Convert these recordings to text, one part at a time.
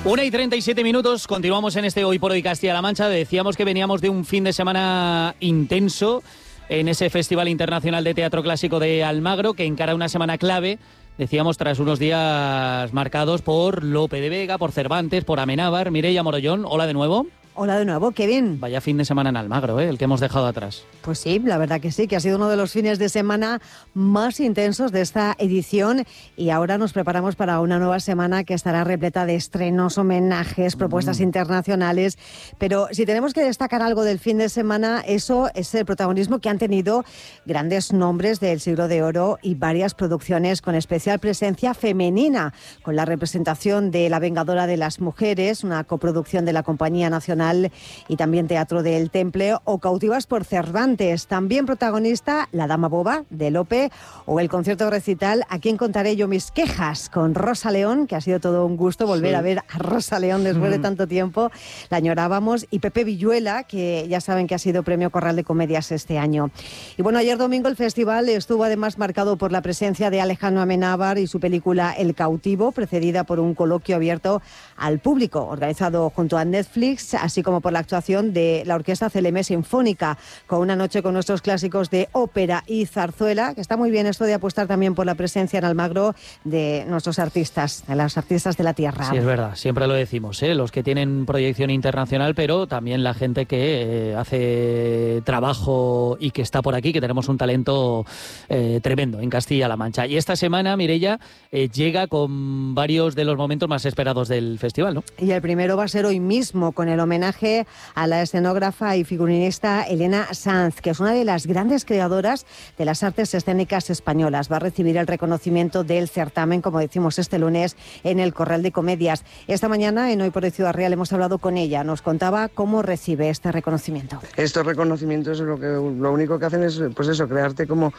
1:37, continuamos en este Hoy por Hoy Castilla-La Mancha. Decíamos que veníamos de un fin de semana intenso en ese Festival Internacional de Teatro Clásico de Almagro, que encara una semana clave, decíamos, tras unos días marcados por Lope de Vega, por Cervantes, por Amenábar. Mireia Morollón, hola de nuevo. Hola de nuevo, qué bien. Vaya fin de semana en Almagro, el que hemos dejado atrás. Pues sí, la verdad que sí, que ha sido uno de los fines de semana más intensos de esta edición, y ahora nos preparamos para una nueva semana que estará repleta de estrenos, homenajes, propuestas internacionales. Pero si tenemos que destacar algo del fin de semana, eso es el protagonismo que han tenido grandes nombres del Siglo de Oro y varias producciones con especial presencia femenina, con la representación de La Vengadora de las Mujeres, una coproducción de la Compañía Nacional y también Teatro del Temple, o Cautivas por Cervantes. También protagonista La Dama Boba de Lope, o el concierto recital A quién contaré yo mis quejas, con Rosa León, que ha sido todo un gusto volver a ver a Rosa León después de tanto tiempo. La añorábamos. Y Pepe Villuela, que ya saben que ha sido Premio Corral de Comedias este año. Y bueno, ayer domingo el festival estuvo además marcado por la presencia de Alejandro Amenábar y su película El Cautivo, precedida por un coloquio abierto al público, organizado junto a Netflix, así como por la actuación de la Orquesta Celemé Sinfónica, con una noche con nuestros clásicos de ópera y zarzuela, que está muy bien esto de apostar también por la presencia en Almagro de nuestros artistas, de los artistas de la tierra. Sí, es verdad, siempre lo decimos, los que tienen proyección internacional, pero también la gente que hace trabajo y que está por aquí, que tenemos un talento tremendo en Castilla-La Mancha. Y esta semana, Mireia, llega con varios de los momentos más esperados del festival, ¿no? Y el primero va a ser hoy mismo, con el homenaje a la escenógrafa y figurinista Elena Sanz, que es una de las grandes creadoras de las artes escénicas españolas. Va a recibir el reconocimiento del certamen, como decimos, este lunes en el Corral de Comedias. Esta mañana en Hoy por Hoy Ciudad Real hemos hablado con ella. Nos contaba cómo recibe este reconocimiento. Estos reconocimientos lo único que hacen es, pues eso, crearte como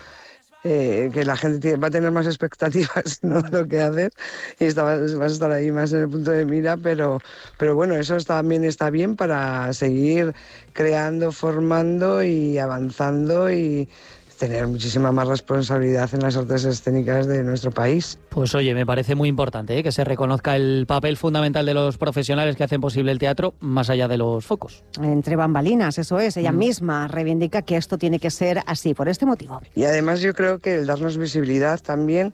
que la gente va a tener más expectativas, ¿no?, de lo que haces, y vas a estar ahí más en el punto de mira, pero bueno, eso también está bien para seguir creando, formando y avanzando y tener muchísima más responsabilidad en las artes escénicas de nuestro país. Pues oye, me parece muy importante que se reconozca el papel fundamental de los profesionales que hacen posible el teatro, más allá de los focos. Entre bambalinas, eso es. Ella misma reivindica que esto tiene que ser así, por este motivo. Y además yo creo que el darnos visibilidad también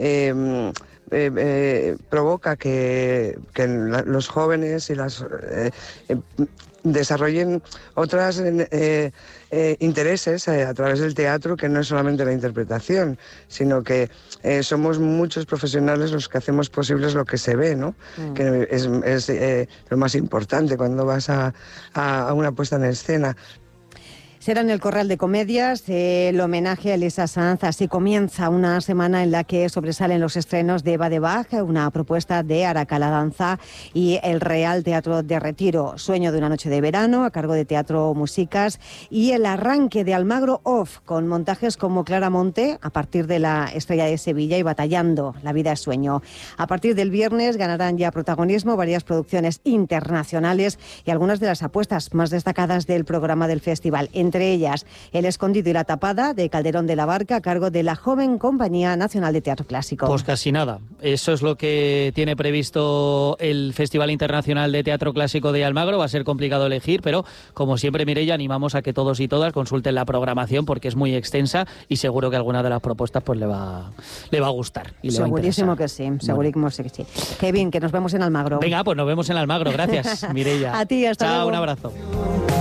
provoca que los jóvenes y las desarrollen otras intereses a través del teatro, que no es solamente la interpretación, sino que somos muchos profesionales los que hacemos posibles lo que se ve, ¿no? Que es lo más importante cuando vas a una puesta en escena. Será en el Corral de Comedias el homenaje a Elisa Sanz. Así comienza una semana en la que sobresalen los estrenos de Eva de Bach, una propuesta de Araca la Danza, y el Real Teatro de Retiro, Sueño de una noche de verano, a cargo de Teatro Musicas, y el arranque de Almagro Off, con montajes como Claramonte, a partir de La Estrella de Sevilla, y Batallando, La vida es sueño. A partir del viernes ganarán ya protagonismo varias producciones internacionales y algunas de las apuestas más destacadas del programa del festival. Entre ellas, El Escondido y la Tapada, de Calderón de la Barca, a cargo de la joven Compañía Nacional de Teatro Clásico. Pues casi nada. Eso es lo que tiene previsto el Festival Internacional de Teatro Clásico de Almagro. Va a ser complicado elegir, pero como siempre, Mireia, animamos a que todos y todas consulten la programación, porque es muy extensa y seguro que alguna de las propuestas pues le va a gustar. Y segurísimo que sí, segurísimo que sí. Kevin, que nos vemos en Almagro. Venga, pues nos vemos en Almagro. Gracias, Mireia. A ti, hasta luego. Chao, un abrazo.